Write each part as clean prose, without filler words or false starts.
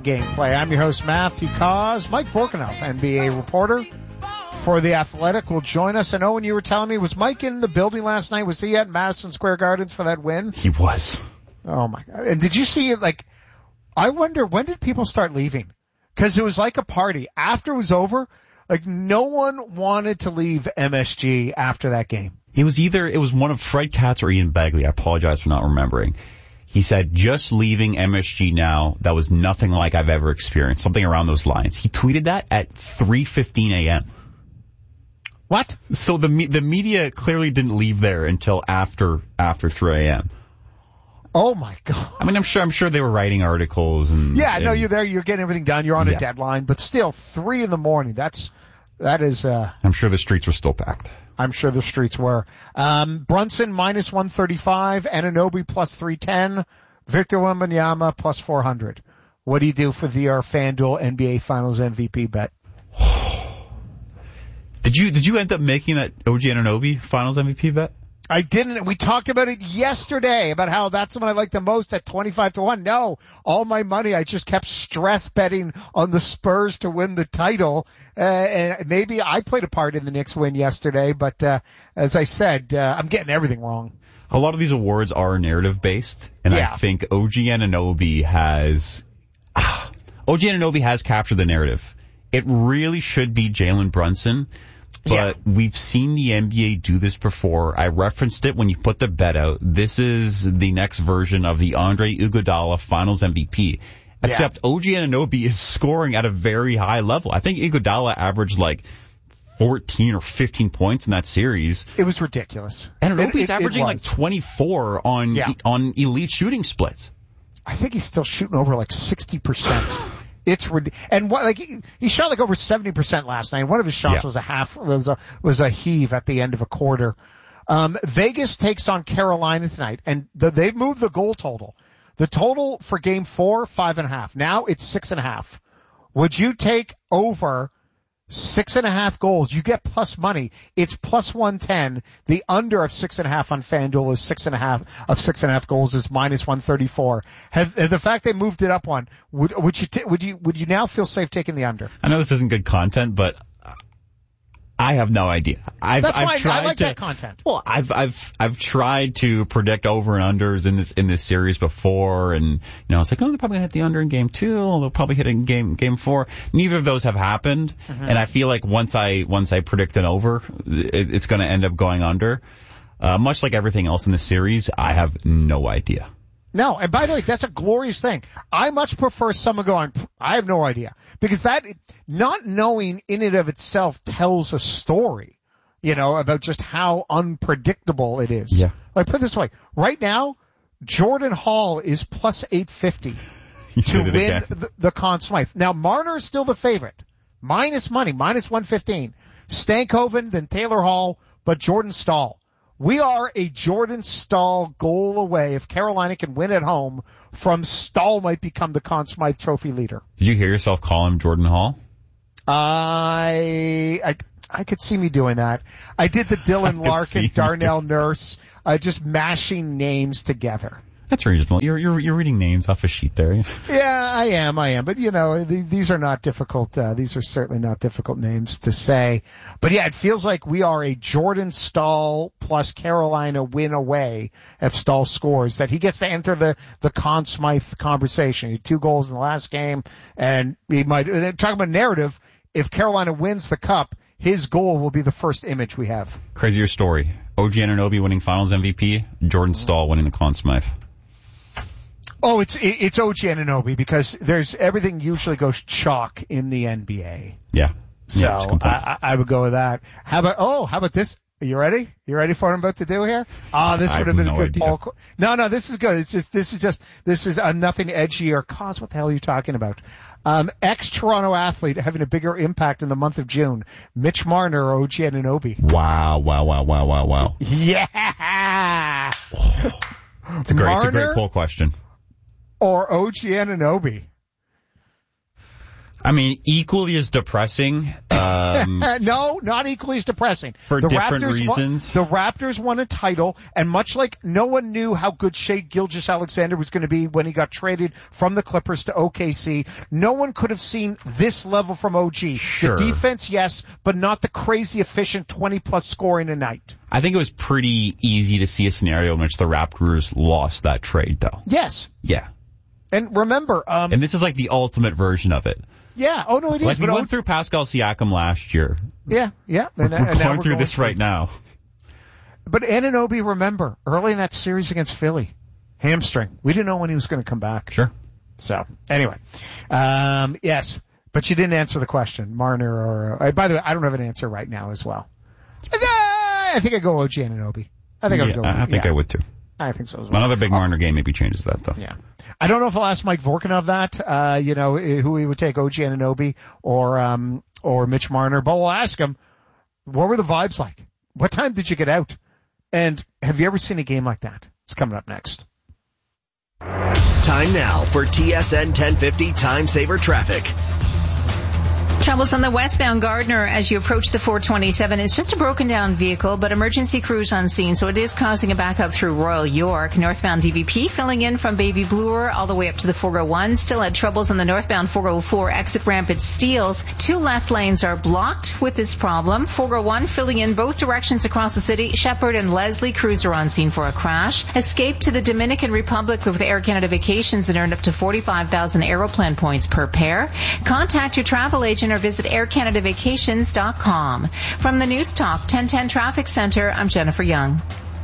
gameplay. I'm your host, Matthew Cause. Mike Vorkunov, NBA reporter for The Athletic, will join us. And Owen, you were telling me, was Mike in the building last night? Was he at Madison Square Gardens for that win? He was. Oh my God. And did you see it? Like, I wonder, when did people start leaving? Because it was like a party. After it was over, like no one wanted to leave MSG after that game. It was one of Fred Katz or Ian Begley. I apologize for not remembering. He said, just leaving MSG now, that was nothing like I've ever experienced. Something around those lines. He tweeted that at 3:15 a.m. What? So the media clearly didn't leave there until after 3 a.m. Oh my God. I mean, I'm sure they were writing articles and. Yeah, no, you're there, you're getting everything done, you're on a deadline, but still, 3 a.m, that is, I'm sure the streets were still packed. I'm sure the streets were. Brunson minus 135, Anunoby plus 310, Victor Wembanyama plus 400. What do you do for the FanDuel NBA Finals MVP bet? Did you end up making that OG Anunoby Finals MVP bet? I didn't. We talked about it yesterday, about how that's the one I like the most at 25-1. No, all my money, I just kept stress betting on the Spurs to win the title. And maybe I played a part in the Knicks win yesterday, but, as I said, I'm getting everything wrong. A lot of these awards are narrative based, and I think OG Anunoby has captured the narrative. It really should be Jalen Brunson. But we've seen the NBA do this before. I referenced it when you put the bet out. This is the next version of the Andre Iguodala Finals MVP. Except OG Anunoby is scoring at a very high level. I think Iguodala averaged like 14 or 15 points in that series. It was ridiculous. Anunoby's averaging like 24 on elite shooting splits. I think he's still shooting over like 60%. It's and what, like, he shot like over 70% last night. One of his shots was a heave at the end of a quarter. Vegas takes on Carolina tonight, and they've moved the goal total. The total for game 4, 5.5. Now it's 6.5. Would you take over 6.5 goals? You get plus money. It's plus 110. The under of 6.5 on FanDuel is 6.5 goals is minus 134. Have the fact they moved it up one, would you now feel safe taking the under? I know this isn't good content, but I have no idea. I like that content. Well, I've tried to predict over and unders in this series before, and it's like, they're probably gonna hit the under in game 2, they'll probably hit it in game 4. Neither of those have happened, and I feel like once I predict an over, it's gonna end up going under. Much like everything else in this series, I have no idea. No, and by the way, that's a glorious thing. I much prefer someone going, I have no idea. Because that, not knowing in and of itself tells a story, about just how unpredictable it is. Yeah. Like, put it this way. Right now, Jordan Hall is plus 850 to win the Conn Smythe. Now, Marner is still the favorite. Minus money, minus 115. Stankoven, then Taylor Hall, but Jordan Staal. We are a Jordan Staal goal away. If Carolina can win at home, from Staal might become the Conn Smythe Trophy leader. Did you hear yourself call him Jordan Hall? I could see me doing that. I did the Dylan Larkin, Darnell Nurse, just mashing names together. That's reasonable. You're reading names off a sheet there. Yeah, I am. But these are not difficult, these are certainly not difficult names to say. But yeah, it feels like we are a Jordan Staal plus Carolina win away if Staal scores, that he gets to enter the Conn Smythe conversation. He had 2 goals in the last game, and he might, talking about narrative, if Carolina wins the cup, his goal will be the first image we have. Crazier story. OG Anunoby winning Finals MVP, Jordan Staal winning the Conn Smythe. Oh, it's OG Anunoby, because everything usually goes chalk in the NBA. Yeah. So I would go with that. How about this? Are you ready? You ready for what I'm about to do here? This would have been a good poll. No, this is good. This is a nothing edgier cause. What the hell are you talking about? Ex-Toronto athlete having a bigger impact in the month of June. Mitch Marner or OG Anunoby? Wow. Yeah. It's a great poll question. Or OG Anunoby? I mean, equally as depressing. No, not equally as depressing. For different reasons. The Raptors won a title, and much like no one knew how good Shai Gilgeous-Alexander was going to be when he got traded from the Clippers to OKC, no one could have seen this level from OG. Sure. The defense, yes, but not the crazy efficient 20-plus scoring a night. I think it was pretty easy to see a scenario in which the Raptors lost that trade, though. Yes. Yeah. And remember, and this is like the ultimate version of it. Yeah. Oh, no, it is. Like we went through Pascal Siakam last year. Yeah. We're going through this right now. But Anunoby, remember, early in that series against Philly, hamstring. We didn't know when he was going to come back. Sure. So, anyway. Yes. But you didn't answer the question, Marner or, by the way, I don't have an answer right now as well. I think I go OG Anunoby. I think I would too. I think so as well. Another big Marner game maybe changes that, though. Yeah. I don't know if I'll ask Mike Vorkunov that, who he would take, OG Anunoby or Mitch Marner, but we'll ask him, what were the vibes like? What time did you get out? And have you ever seen a game like that? It's coming up next. Time now for TSN 1050 Time Saver Traffic. Troubles on the westbound Gardner as you approach the 427. It's just a broken down vehicle, but emergency crews on scene, so it is causing a backup through Royal York. Northbound DVP filling in from Baby Bloor all the way up to the 401. Still had troubles on the northbound 404 exit ramp at Steeles. 2 left lanes are blocked with this problem. 401 filling in both directions across the city. Shepherd and Leslie crews are on scene for a crash. Escape to the Dominican Republic with Air Canada Vacations and earned up to 45,000 Aeroplan points per pair. Contact your travel agent or visit aircanadavacations.com. From the News Talk 1010 Traffic Center, I'm Jennifer Young.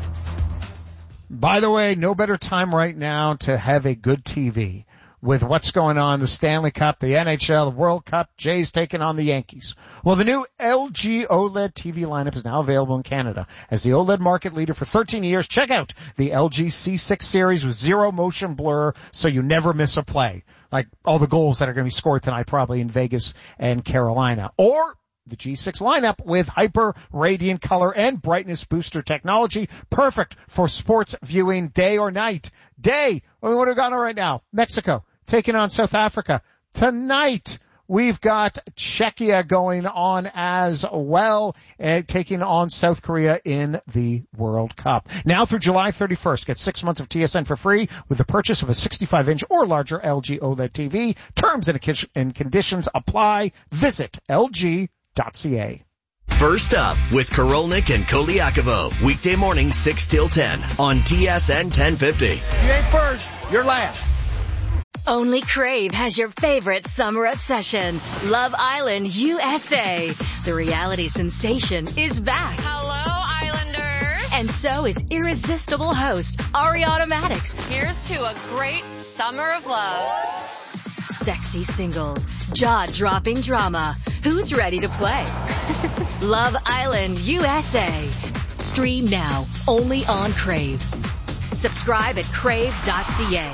By the way, no better time right now to have a good TV. With what's going on, the Stanley Cup, the NHL, the World Cup, Jays taking on the Yankees. Well, the new LG OLED TV lineup is now available in Canada. As the OLED market leader for 13 years, check out the LG C6 series with zero motion blur so you never miss a play. Like all the goals that are going to be scored tonight probably in Vegas and Carolina. Or the G6 lineup with hyper radiant color and brightness booster technology. Perfect for sports viewing day or night. Day. What have we got on right now? Mexico taking on South Africa. Tonight, we've got Czechia going on as well, taking on South Korea in the World Cup. Now through July 31st, get 6 months of TSN for free with the purchase of a 65-inch or larger LG OLED TV. Terms and conditions apply. Visit LG.ca. First up with Korolnik and Koliakovo. Weekday morning 6 till 10 on TSN 1050. You ain't first, you're last. Only Crave has your favorite summer obsession, Love Island USA. The reality sensation is back. Hello, Islanders. And so is irresistible host Ariana Maddox. Here's to a great summer of love. Sexy singles, jaw-dropping drama. Who's ready to play? Love Island USA. Stream now, only on Crave. Subscribe at crave.ca.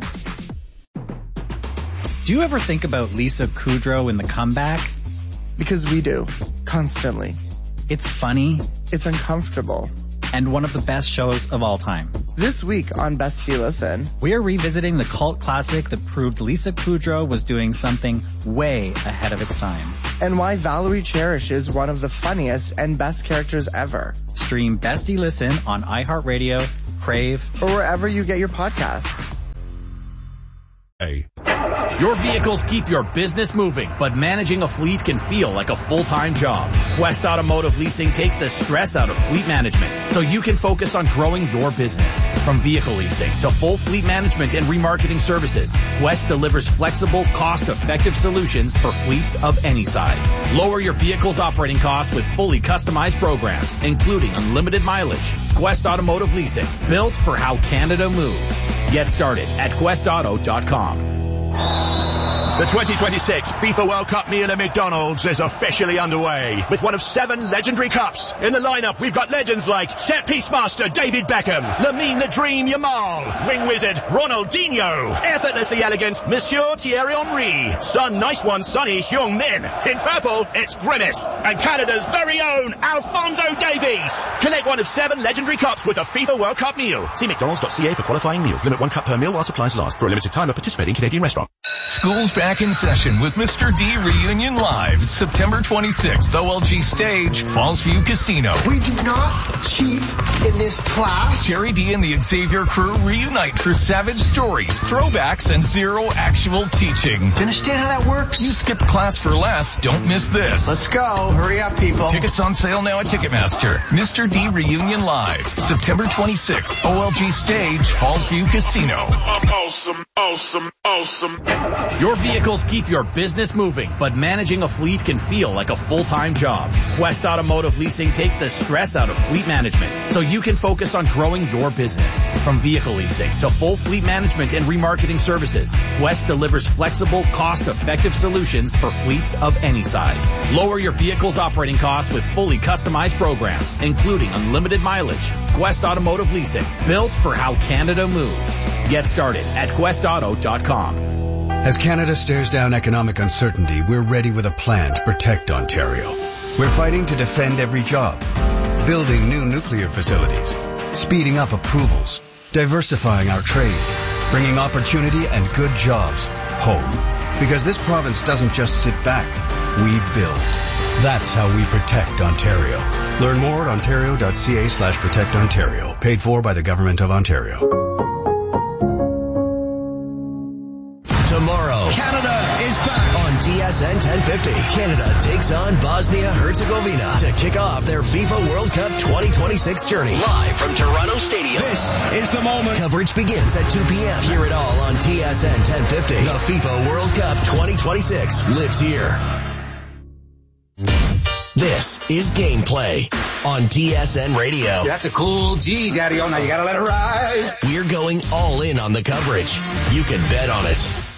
Do you ever think about Lisa Kudrow in The Comeback? Because we do. Constantly. It's funny. It's uncomfortable. And one of the best shows of all time. This week on Best You Listen, we are revisiting the cult classic that proved Lisa Kudrow was doing something way ahead of its time. And why Valerie Cherish is one of the funniest and best characters ever. Stream Best You Listen on iHeartRadio, Crave, or wherever you get your podcasts. Hey. Your vehicles keep your business moving, but managing a fleet can feel like a full-time job. Quest Automotive Leasing takes the stress out of fleet management so you can focus on growing your business. From vehicle leasing to full fleet management and remarketing services, Quest delivers flexible, cost-effective solutions for fleets of any size. Lower your vehicle's operating costs with fully customized programs, including unlimited mileage. Quest Automotive Leasing, built for how Canada moves. Get started at questauto.com. The 2026 FIFA World Cup meal at McDonald's is officially underway with one of 7 legendary cups. In the lineup, we've got legends like set-piece master David Beckham, Lamine the Dream Yamal, wing wizard Ronaldinho, effortlessly elegant Monsieur Thierry Henry, Sun Nice One Sonny Heung-min. In purple, it's Grimace, and Canada's very own Alphonso Davies. Collect one of 7 legendary cups with a FIFA World Cup meal. See mcdonalds.ca for qualifying meals. Limit 1 cup per meal while supplies last. For a limited time at participating Canadian restaurant. School's back in session with Mr. D Reunion Live, September 26th, OLG Stage, Fallsview Casino. We do not cheat in this class. Jerry D and the Xavier crew reunite for savage stories, throwbacks, and zero actual teaching. Understand how that works? You skipped class for less. Don't miss this. Let's go. Hurry up, people. Tickets on sale now at Ticketmaster. Mr. D Reunion Live, September 26th, OLG Stage, Fallsview Casino. Awesome, awesome, awesome. Your vehicles keep your business moving, but managing a fleet can feel like a full-time job. Quest Automotive Leasing takes the stress out of fleet management, so you can focus on growing your business. From vehicle leasing to full fleet management and remarketing services, Quest delivers flexible, cost-effective solutions for fleets of any size. Lower your vehicle's operating costs with fully customized programs, including unlimited mileage. Quest Automotive Leasing, built for how Canada moves. Get started at questauto.com. As Canada stares down economic uncertainty, we're ready with a plan to protect Ontario. We're fighting to defend every job, building new nuclear facilities, speeding up approvals, diversifying our trade, bringing opportunity and good jobs home. Because this province doesn't just sit back, we build. That's how we protect Ontario. Learn more at ontario.ca/protectontario. Paid for by the Government of Ontario. Tomorrow, Canada is back on TSN 1050. Canada takes on Bosnia-Herzegovina to kick off their FIFA World Cup 2026 journey. Live from Toronto Stadium. This is the moment. Coverage begins at 2 p.m. Hear it all on TSN 1050. The FIFA World Cup 2026 lives here. This is Gameplay on TSN Radio. That's a cool G, Daddy. Oh, now you gotta let it ride. We're going all in on the coverage. You can bet on it.